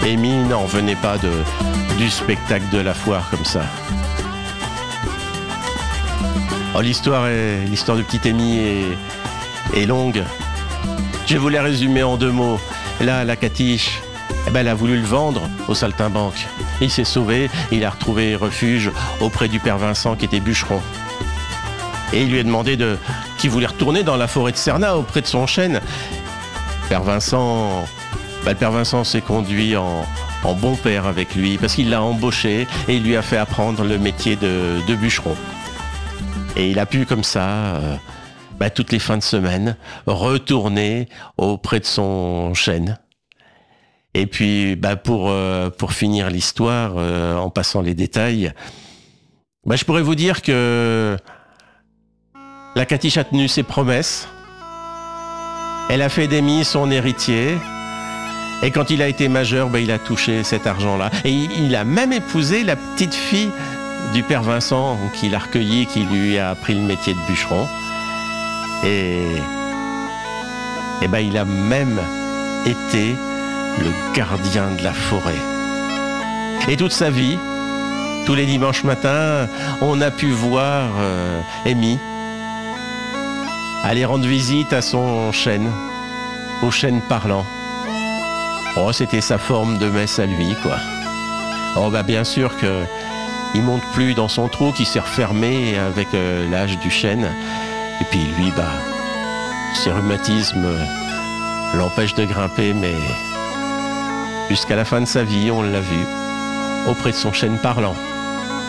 Amy n'en revenait pas du spectacle de la foire comme ça. Oh, l'histoire de petite Amy est longue. Je vais vous la résumer en 2 mots. Là, la catiche, elle a voulu le vendre au saltimbanque. Il s'est sauvé, il a retrouvé refuge auprès du père Vincent qui était bûcheron. Et il lui a demandé qu'il voulait retourner dans la forêt de Cernat auprès de son chêne. Le père Vincent s'est conduit en bon père avec lui parce qu'il l'a embauché et il lui a fait apprendre le métier de bûcheron. Et il a pu comme ça, toutes les fins de semaine, retourner auprès de son chêne. Et puis, pour finir l'histoire, en passant les détails, je pourrais vous dire que la catiche a tenu ses promesses. Elle a fait d'Amy son héritier. Et quand il a été majeur, il a touché cet argent-là. Et il a même épousé la petite fille du père Vincent qui l'a recueilli, qui lui a appris le métier de bûcheron. Et il a même été le gardien de la forêt. Et toute sa vie, tous les dimanches matins, on a pu voir Amy aller rendre visite à son chêne, au chêne parlant. Oh, c'était sa forme de messe à lui, quoi. Oh, bien sûr que il monte plus dans son trou qui s'est refermé avec l'âge du chêne. Et puis lui, ses rhumatismes l'empêchent de grimper, mais jusqu'à la fin de sa vie, on l'a vu auprès de son chêne parlant.